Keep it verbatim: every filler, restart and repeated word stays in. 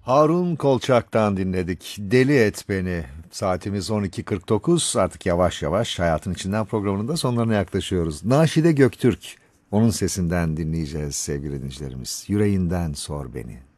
Harun Kolçak'tan dinledik. Deli et beni. Saatimiz on iki kırk dokuz. Artık yavaş yavaş Hayatın İçinden programının da sonlarına yaklaşıyoruz. Naşide Göktürk. Onun sesinden dinleyeceğiz sevgili dinleyicilerimiz. Yüreğinden sor beni.